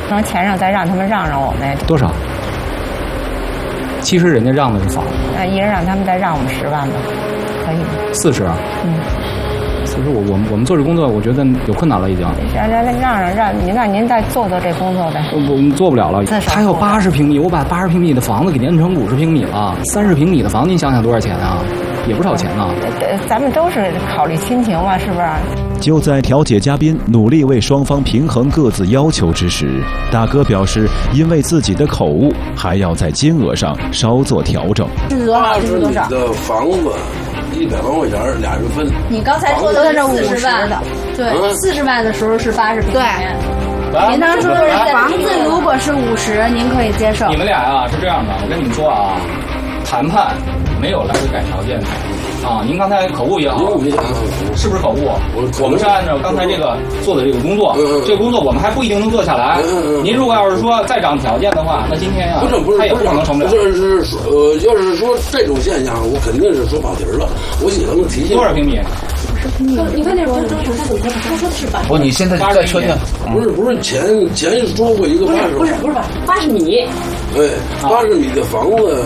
能钱上再让他们让我们。 多少？其实人家让的是房， 一人让他们再让我们10万吧，可以吗 ？40啊。其实我们做这工作，我觉得有困难了已经。 让您再做这工作呗。 我们做不了了。他要80平米，我把80平米的房子给您摁成50平米了，30平米的房，您想想多少钱啊？也不少钱啊。 咱们都是考虑亲情嘛，是不是？ 就在调解嘉宾努力为双方平衡各自要求之时，大哥表示，因为自己的口误，还要在金额上稍作调整。 80米的房子，100万块钱，2人分。 你刚才说的是40万的，对，40万的时候是80平米。 对，您当时说的是房子如果是50，您可以接受。 你们俩啊是这样的，我跟你们说啊，谈判没有来回改条件的。您刚才口误也好，是不是口误？我们是按照刚才这个做的这个工作，这个工作我们还不一定能做下来。您如果要是说再涨条件的话，那今天呀，他也不可能成不了。 要是说这种现象，我肯定是说跑题了。我喜欢提醒多少平米？ 你看那时候他怎么说？他说的是80。 不，你现在再确定？ 不是前说过一个80。 不是80米。 对，80米的房子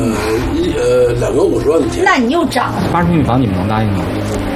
，2个50万的钱。 那你又涨了。 80平米房你们能答应吗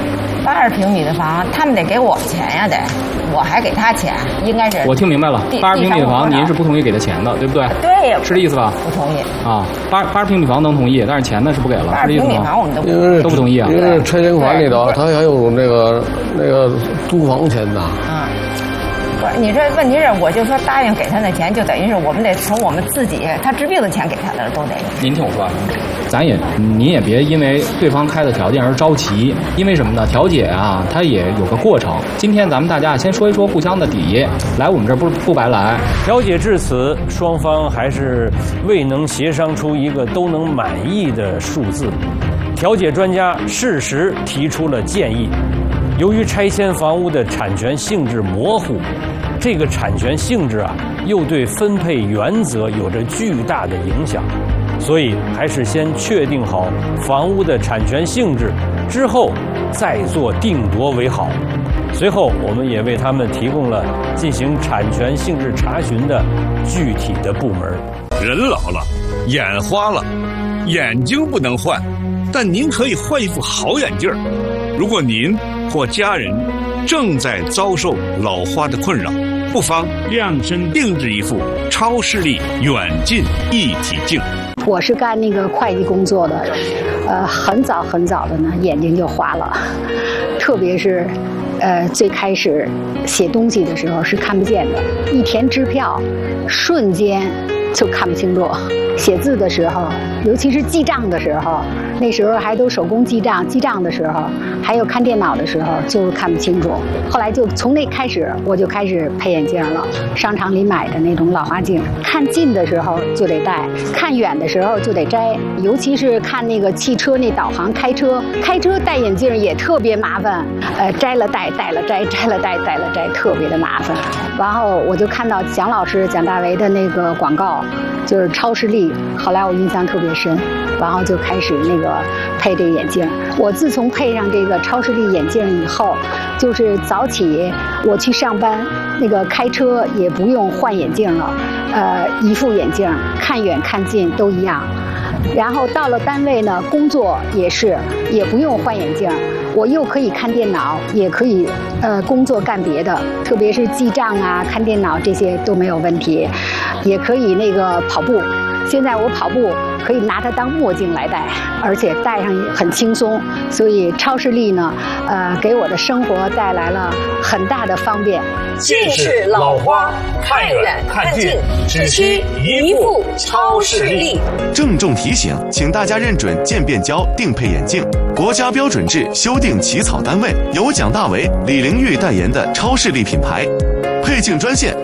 ？80平米的房，他们得给我钱呀，我还给他钱，应该是。 我听明白了，80平米的房您是不同意给他钱的，对不对？ 对， 是这意思吧？ 不同意。 80平米房能同意，但是钱呢是不给了，是这意思吗？ 80平米房我们都不同意啊。 因为拆迁款里头，他还有那个租房钱呢。 不是，你这问题是，我就说答应给他的钱，就等于是我们得从我们自己他治病的钱给他的都得。 您听我说，您也别因为对方开的条件而着急，因为什么呢？调解啊，它也有个过程。今天咱们大家先说一说互相的底，来我们这不白来。 调解至此，双方还是未能协商出一个都能满意的数字。调解专家适时提出了建议。由于拆迁房屋的产权性质模糊，这个产权性质又对分配原则有着巨大的影响，所以还是先确定好房屋的产权性质，之后再做定夺为好。随后，我们也为他们提供了进行产权性质查询的具体的部门。 人老了，眼花了，眼睛不能换，但您可以换一副好眼镜。如果您或家人正在遭受老花的困扰，不妨量身定制一副超视力远近一体镜。 我是干那个会计工作的，很早的呢，眼睛就花了，特别是最开始写东西的时候是看不见的，一填支票，瞬间就看不清楚。写字的时候，尤其是记账的时候，那时候还都手工记账，记账的时候，还有看电脑的时候，就看不清楚。后来就从那开始，我就开始配眼镜了，商场里买的那种老花镜，看近的时候就得戴，看远的时候就得摘。尤其是看那个汽车那导航，开车戴眼镜也特别麻烦，摘了戴，戴了摘，摘了戴，戴了摘，特别的麻烦。然后我就看到蒋老师蒋大为的那个广告，就是超视力，后来我印象特别深，然后就开始那个配这个眼镜。我自从配上这个超视力眼镜以后，就是早起我去上班，那个开车也不用换眼镜了，一副眼镜看远看近都一样。然后到了单位呢，工作也不用换眼镜，我又可以看电脑，也可以工作干别的，特别是记账啊、看电脑这些都没有问题，也可以那个跑步。现在我跑步可以拿它当墨镜来戴，而且戴上很轻松，所以超视力呢，给我的生活带来了很大的方便。 近视老花，看远看近，只需一副超视力。 郑重提醒，请大家认准渐变胶定配眼镜，国家标准制修订起草单位，由蒋大为、李玲玉代言的超视力品牌。配镜专线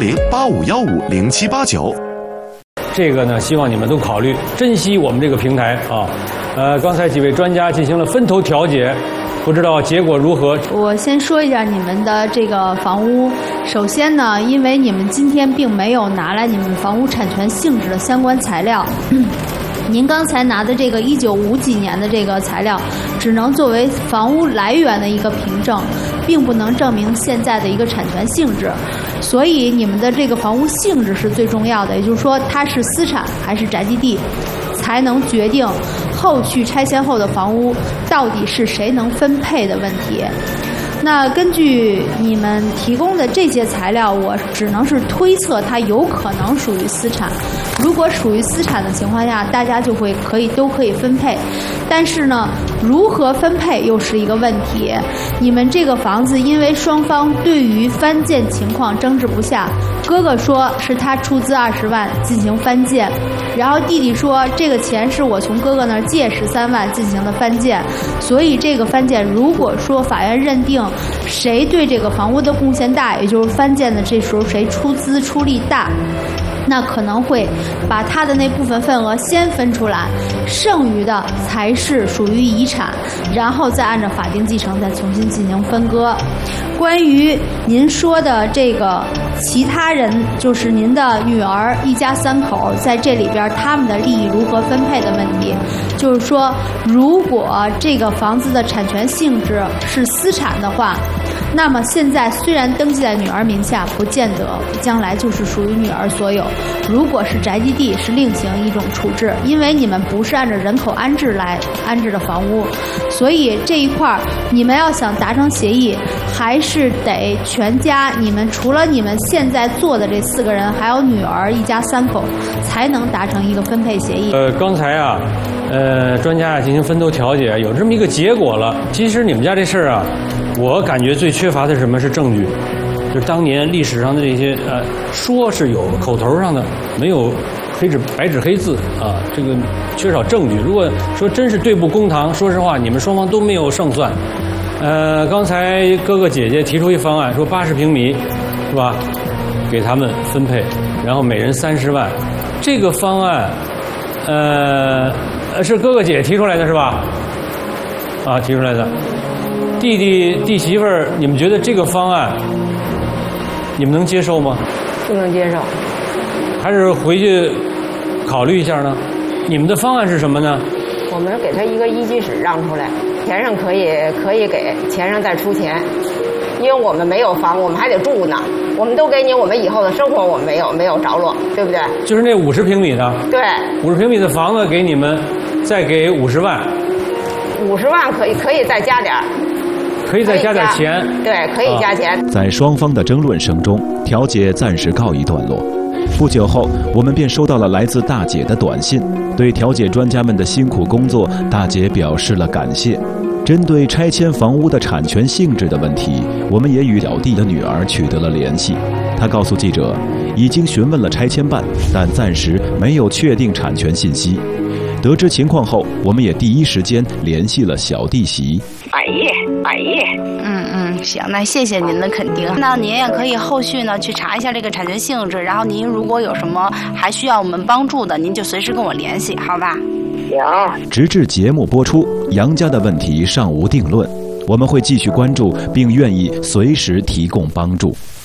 010-8515-0789。 这个呢，希望你们都考虑珍惜我们这个平台啊。刚才几位专家进行了分头调解，不知道结果如何。 我先说一下你们的这个房屋。首先呢，因为你们今天并没有拿来你们房屋产权性质的相关材料。您刚才拿的这个1950几年的这个材料，只能作为房屋来源的一个凭证，并不能证明现在的一个产权性质。 所以你们的这个房屋性质是最重要的，也就是说它是私产还是宅基地，才能决定后续拆迁后的房屋到底是谁能分配的问题。那根据你们提供的这些材料，我只能是推测它有可能属于私产。如果属于私产的情况下，大家就会都可以分配。但是呢，如何分配又是一个问题。你们这个房子因为双方对于翻建情况争执不下，哥哥说是他出资20万进行翻建，然后弟弟说这个钱是我从哥哥那儿借13万进行的翻建，所以这个翻建如果说法院认定谁对这个房屋的贡献大，也就是翻建的这时候谁出资出力大，那可能会把他的那部分份额先分出来，剩余的才是属于遗产，然后再按照法定继承再重新进行分割。关于您说的这个其他人，就是您的女儿一家3口在这里边他们的利益如何分配的问题，就是说如果这个房子的产权性质是私产的话，那么现在虽然登记在女儿名下，不见得将来就是属于女儿所有。如果是宅基地，是另行一种处置，因为你们不是按照人口安置来安置的房屋，所以这一块你们要想达成协议，还是得全家，你们除了你们现在做的这4个人，还有女儿一家3口，才能达成一个分配协议。 刚才啊，专家进行分头调解，有这么一个结果了。其实你们家这事儿啊，我感觉最缺乏的是什么？是证据。就是当年历史上的这些说是有口头上的，没有白纸黑字啊，这个缺少证据。如果说真是对簿公堂，说实话，你们双方都没有胜算。刚才哥哥姐姐提出一方案，说80平米，是吧？给他们分配，然后每人30万。这个方案，是哥哥姐姐提出来的是吧？啊，提出来的。弟媳妇儿，你们觉得这个方案，你们能接受吗？ 不能接受。 还是回去考虑一下呢？你们的方案是什么呢？ 我们给他一个1居室让出来，钱上可以给，钱上再出钱，因为我们没有房，我们还得住呢。我们都给你，我们以后的生活我们没有着落，对不对？ 就是那50平米的。 对。 50平米的房子给你们，再给50万。 50万可以再加点儿。 可以再加点钱， 对，可以加钱。 在双方的争论声中，调解暂时告一段落。不久后，我们便收到了来自大姐的短信，对调解专家们的辛苦工作，大姐表示了感谢。针对拆迁房屋的产权性质的问题，我们也与小弟的女儿取得了联系。她告诉记者，已经询问了拆迁办，但暂时没有确定产权信息。得知情况后，我们也第一时间联系了小弟媳。 满意。行，那谢谢您的肯定。那您也可以后续呢去查一下这个产权性质，然后您如果有什么还需要我们帮助的，您就随时跟我联系，好吧？ 行。 直至节目播出，杨家的问题尚无定论，我们会继续关注，并愿意随时提供帮助。